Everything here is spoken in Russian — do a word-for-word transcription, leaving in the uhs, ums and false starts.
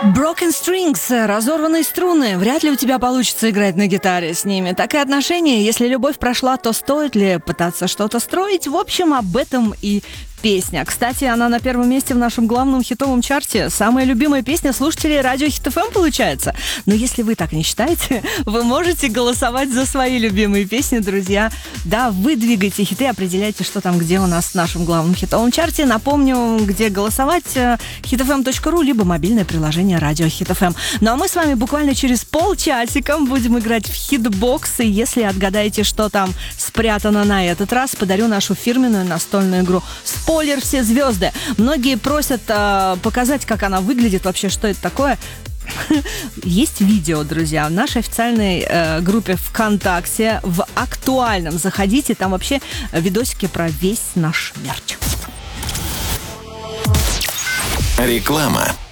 Broken Strings, разорванные струны. Вряд ли у тебя получится играть на гитаре с ними. Так и отношения. Если любовь прошла, то стоит ли пытаться что-то строить? В общем, об этом и песня. Кстати, она на первом месте в нашем главном хитовом чарте. Самая любимая песня слушателей радио Хит эф эм получается. Но если вы так не считаете, вы можете голосовать за свои любимые песни, друзья. Да, вы двигаете хиты, определяйте, что там, где у нас в нашем главном хитовом чарте. Напомню, где голосовать: хит эф эм точка ру, либо мобильное приложение радио Хит эф эм. Ну а мы с вами буквально через полчасика будем играть в хитбокс. И если отгадаете, что там спрятано на этот раз, подарю нашу фирменную настольную игру «Спойлер, все звезды». Многие просят э, показать, как она выглядит, вообще, что это такое. Есть видео, друзья, в нашей официальной э, группе ВКонтакте, в актуальном. Заходите, там вообще видосики про весь наш мерч. Реклама.